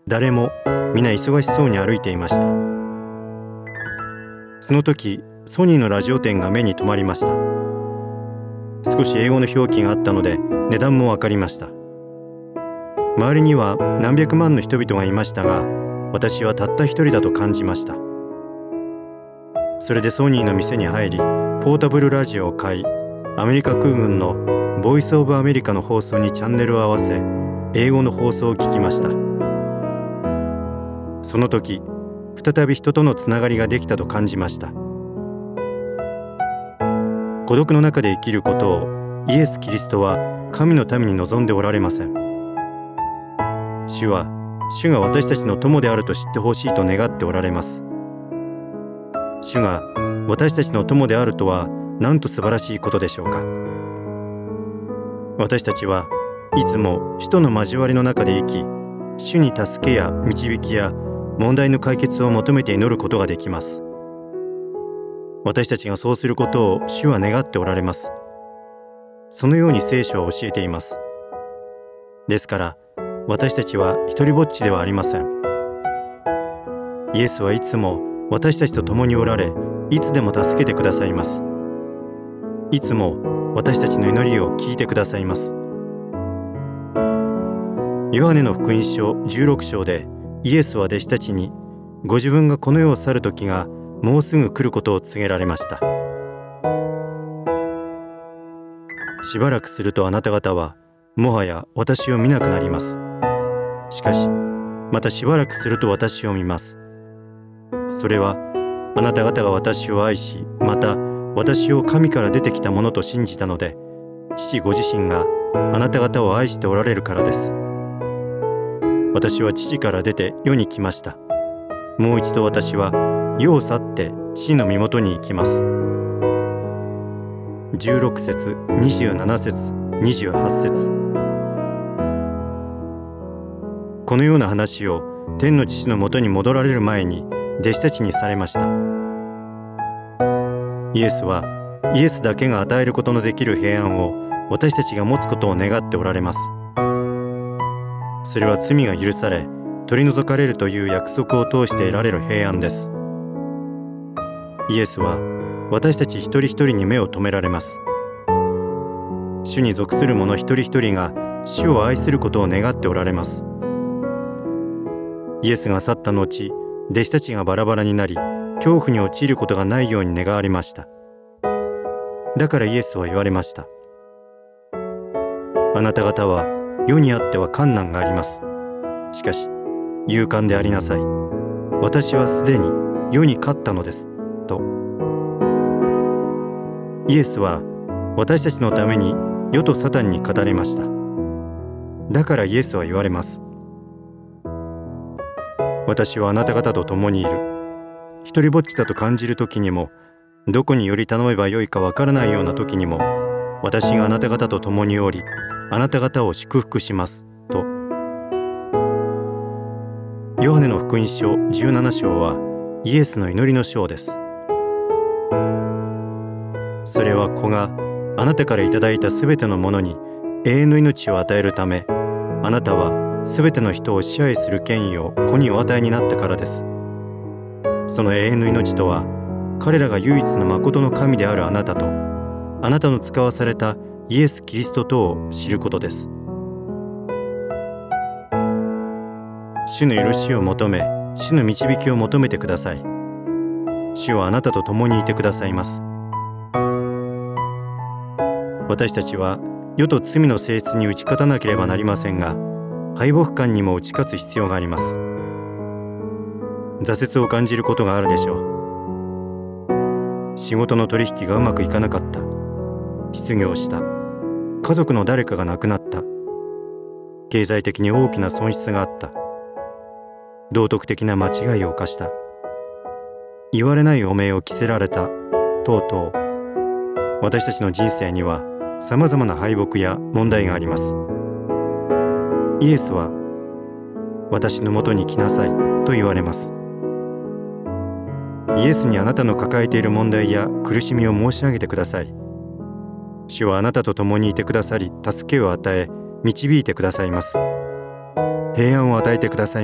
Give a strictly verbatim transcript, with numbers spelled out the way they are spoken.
誰も皆忙しそうに歩いていました。その時ソニーのラジオ店が目に留まりました。少し英語の表記があったので値段も分かりました。周りには何百万の人々がいましたが、私はたった一人だと感じました。それでソニーの店に入り、ポータブルラジオを買い、アメリカ空軍のボイスオブアメリカの放送にチャンネルを合わせ、英語の放送を聞きました。その時、再び人とのつながりができたと感じました。孤独の中で生きることをイエス・キリストは神のために望んでおられません。主は主が私たちの友であると知ってほしいと願っておられます。主が私たちの友であるとはなんと素晴らしいことでしょうか。私たちはいつも主との交わりの中で生き、主に助けや導きや問題の解決を求めて祈ることができます。私たちがそうすることを主は願っておられます。そのように聖書は教えています。ですから私たちは一人ぼっちではありません。イエスはいつも私たちと共におられ、いつでも助けてくださいます。いつも私たちの祈りを聞いてくださいます。ヨハネの福音書じゅうろく章でイエスは弟子たちに、ご自分がこの世を去る時がもうすぐ来ることを告げられました。しばらくするとあなた方はもはや私を見なくなります。しかしまたしばらくすると私を見ます。それはあなた方が私を愛し、また私を神から出てきたものと信じたので、父ご自身があなた方を愛しておられるからです。私は父から出て世に来ました。もう一度私は世を去って父の身元に行きます。じゅうろく節、にじゅうなな節、にじゅうはち節。このような話を天の父のもとに戻られる前に弟子たちにされました。イエスはイエスだけが与えることのできる平安を私たちが持つことを願っておられます。それは罪が許され取り除かれるという約束を通して得られる平安です。イエスは私たち一人一人に目を留められます。主に属する者一人一人が主を愛することを願っておられます。イエスが去った後、弟子たちがバラバラになり、恐怖に陥ることがないように願われました。だからイエスは言われました。あなた方は世にあっては困難があります。しかし勇敢でありなさい。私はすでに世に勝ったのです。と。イエスは私たちのために世とサタンに語れました。だからイエスは言われます。私はあなた方と共にいる。一人ぼっちだと感じる時にも、どこにより頼めばよいかわからないような時にも、私があなた方と共におり、あなた方を祝福します。と。ヨハネの福音書じゅうなな章はイエスの祈りの章です。それは子があなたからいただいたすべてのものに永遠の命を与えるため、あなたはすべての人を支配する権威を子にお与えになったからです。その永遠の命とは、彼らが唯一の誠の神であるあなたと、あなたの使わされたイエス・キリストとを知ることです。主の許しを求め、主の導きを求めてください。主はあなたと共にいてくださいます。私たちは世と罪の性質に打ち勝たなければなりませんが、敗北感にも打ち勝つ必要があります。挫折を感じることがあるでしょう。仕事の取引がうまくいかなかった。失業した。家族の誰かが亡くなった。経済的に大きな損失があった。道徳的な間違いを犯した。言われない汚名を着せられた。とうとう。私たちの人生にはさまざまな敗北や問題があります。イエスは私のもとに来なさいと言われます。イエスにあなたの抱えている問題や苦しみを申し上げてください。主はあなたと共にいてくださり、助けを与え導いてくださいます。平安を与えてください